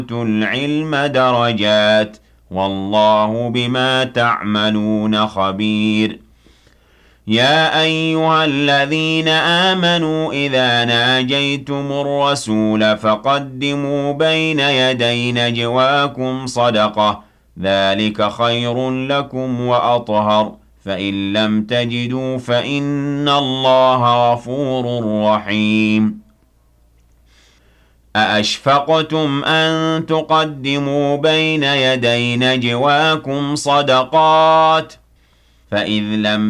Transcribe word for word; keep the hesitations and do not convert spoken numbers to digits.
العلم درجات والله بما تعملون خبير يا أيها الذين آمنوا إذا ناجيتم الرسول فقدموا بين يدي نجواكم صدقة ذلك خير لكم وأطهر فإن لم تجدوا فإن الله غفور رحيم أأشفقتم أن تقدموا بين يدي نجواكم صدقات فإذ لم